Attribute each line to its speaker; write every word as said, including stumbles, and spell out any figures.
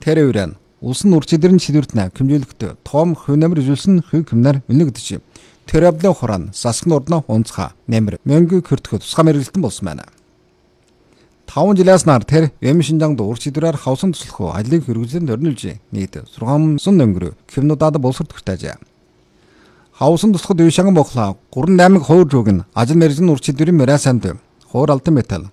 Speaker 1: тэр улсын ур чадрын шилвэртнэ хэмжүүлэхтэй том хөв намар үзүүлсэн хөв кэмнэр үнэгдэж. Тэр явдлын хураан засгийн урдна унцха нэмэр мөнгө хөртөхөд тусгай мэргэлтэн болсон байна. таван жилээс нар тэр Вэм Шинжаангд ур чадраар хавсан туслах ажлыг хэрэгжүүлэн өрнүүлж нийт сургамсан өнгөрөө кэмнуудад боловсрол төртөөж. Хавсан туслахад үе шаган бохлоо гурван наймыг хуур жууг нь ажил мэргэжлийн ур чадрын мэрасанд хуур алтан металл